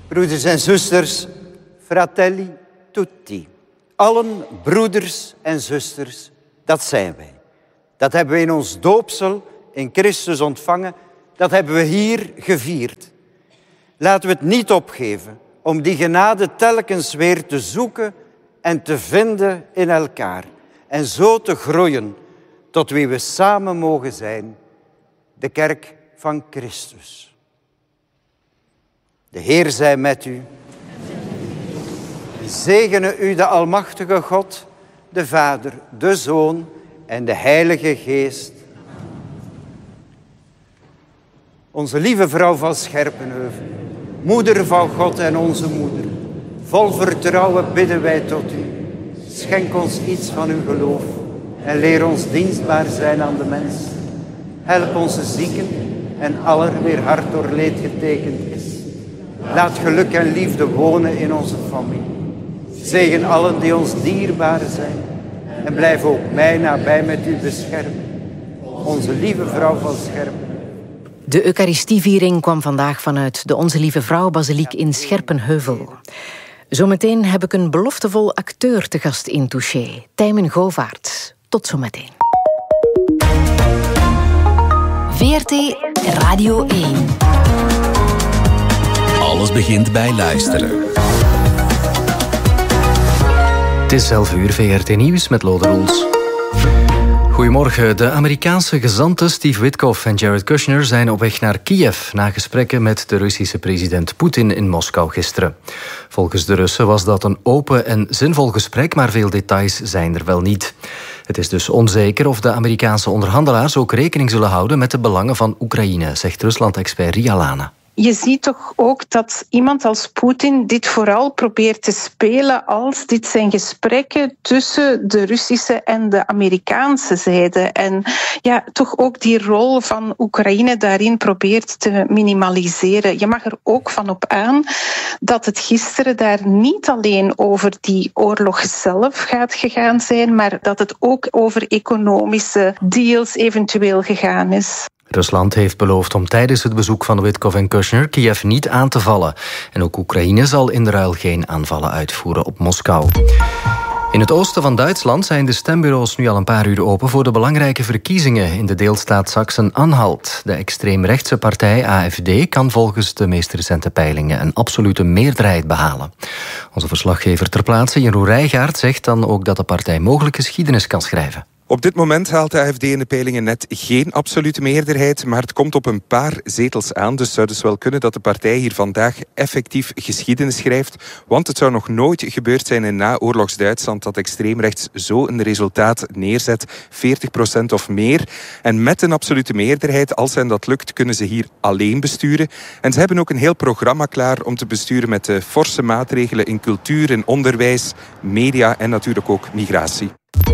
Broeders en zusters, fratelli tutti. Allen broeders en zusters, dat zijn wij. Dat hebben we in ons doopsel in Christus ontvangen. Dat hebben we hier gevierd. Laten we het niet opgeven om die genade telkens weer te zoeken en te vinden in elkaar. En zo te groeien tot wie we samen mogen zijn, de kerk van Christus. De Heer zij met u. Zegene u de almachtige God, de Vader, de Zoon en de Heilige Geest. Onze lieve vrouw van Scherpenheuvel, moeder van God en onze moeder, vol vertrouwen bidden wij tot u. Schenk ons iets van uw geloof en leer ons dienstbaar zijn aan de mens. Help onze zieken en aller weer hart door leed getekend is. Laat geluk en liefde wonen in onze familie. Zegen allen die ons dierbaar zijn en blijf ook mij nabij met u beschermen. Onze lieve vrouw van Scherpen. De Eucharistieviering kwam vandaag vanuit de Onze Lieve Vrouw Basiliek in Scherpenheuvel. Zometeen heb ik een beloftevol acteur te gast in Touché, Tijmen Govaert. Tot zometeen. VRT Radio 1. Alles begint bij luisteren. Het is 11:00, VRT Nieuws met Lode Roels. Goedemorgen. De Amerikaanse gezanten Steve Witkoff en Jared Kushner zijn op weg naar Kiev na gesprekken met de Russische president Poetin in Moskou gisteren. Volgens de Russen was dat een open en zinvol gesprek, maar veel details zijn er wel niet. Het is dus onzeker of de Amerikaanse onderhandelaars ook rekening zullen houden met de belangen van Oekraïne, zegt Rusland-expert Ria Lana. Je ziet toch ook dat iemand als Poetin dit vooral probeert te spelen als dit zijn gesprekken tussen de Russische en de Amerikaanse zijde. En ja, toch ook die rol van Oekraïne daarin probeert te minimaliseren. Je mag er ook van op aan dat het gisteren daar niet alleen over die oorlog zelf gaat gegaan zijn, maar dat het ook over economische deals eventueel gegaan is. Rusland heeft beloofd om tijdens het bezoek van Witkoff en Kushner Kiev niet aan te vallen. En ook Oekraïne zal in de ruil geen aanvallen uitvoeren op Moskou. In het oosten van Duitsland zijn de stembureaus nu al een paar uur open voor de belangrijke verkiezingen in de deelstaat Sachsen-Anhalt. De extreemrechtse partij AfD kan volgens de meest recente peilingen een absolute meerderheid behalen. Onze verslaggever ter plaatse, Jeroen Rijgaard, zegt dan ook dat de partij mogelijk geschiedenis kan schrijven. Op dit moment haalt de AfD in de peilingen net geen absolute meerderheid, maar het komt op een paar zetels aan. Dus zou dus wel kunnen dat de partij hier vandaag effectief geschiedenis schrijft. Want het zou nog nooit gebeurd zijn in naoorlogs Duitsland dat extreemrechts zo een resultaat neerzet, 40% of meer. En met een absolute meerderheid, als hen dat lukt, kunnen ze hier alleen besturen. En ze hebben ook een heel programma klaar om te besturen met forse maatregelen in cultuur, in onderwijs, media en natuurlijk ook migratie.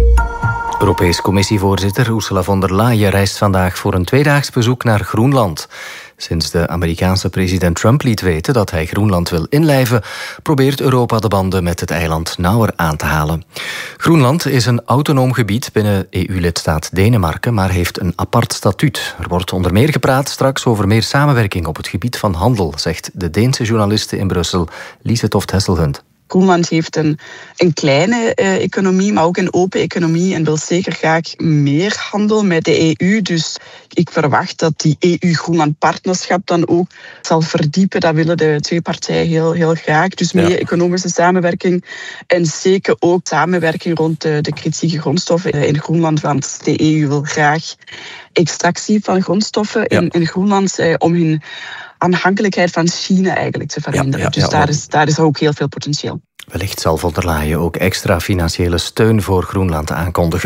Europees Commissievoorzitter Ursula von der Leyen reist vandaag voor een tweedaags bezoek naar Groenland. Sinds de Amerikaanse president Trump liet weten dat hij Groenland wil inlijven, probeert Europa de banden met het eiland nauwer aan te halen. Groenland is een autonoom gebied binnen EU-lidstaat Denemarken, maar heeft een apart statuut. Er wordt onder meer gepraat straks over meer samenwerking op het gebied van handel, zegt de Deense journaliste in Brussel, Lise Toft-Hesselhund. Groenland heeft een kleine economie, maar ook een open economie en wil zeker graag meer handel met de EU. Dus ik verwacht dat die EU-Groenland-partnerschap dan ook zal verdiepen. Dat willen de twee partijen heel graag. Dus meer economische samenwerking en zeker ook samenwerking rond de kritieke grondstoffen in Groenland. Want de EU wil graag extractie van grondstoffen in Groenland om hun afhankelijkheid van China eigenlijk te verminderen. Dus daar is ook heel veel potentieel. Wellicht zal von der Leyen ook extra financiële steun voor Groenland aankondigen.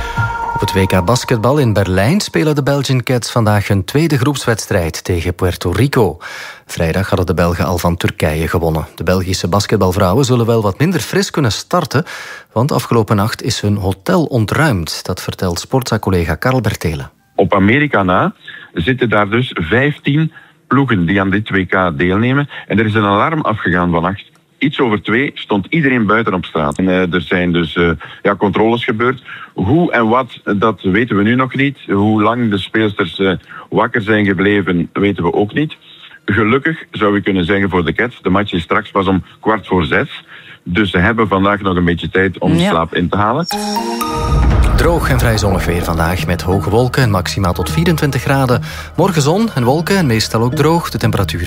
Op het WK basketbal in Berlijn spelen de Belgian Cats vandaag hun tweede groepswedstrijd tegen Puerto Rico. Vrijdag hadden de Belgen al van Turkije gewonnen. De Belgische basketbalvrouwen zullen wel wat minder fris kunnen starten, want afgelopen nacht is hun hotel ontruimd. Dat vertelt Sportza-collega Karl Bertelen. Op Amerika na zitten daar dus 15 ploegen die aan dit WK deelnemen. En er is een alarm afgegaan vannacht. Iets over 2 stond iedereen buiten op straat. En er zijn dus controles gebeurd. Hoe en wat, dat weten we nu nog niet. Hoe lang de speelsters wakker zijn gebleven, weten we ook niet. Gelukkig zou je kunnen zeggen voor de Cats, de match is straks pas om 5:15. Dus ze hebben vandaag nog een beetje tijd om slaap in te halen. Droog en vrij zonnig weer vandaag met hoge wolken en maximaal tot 24 graden. Morgen zon en wolken en meestal ook droog. De temperatuur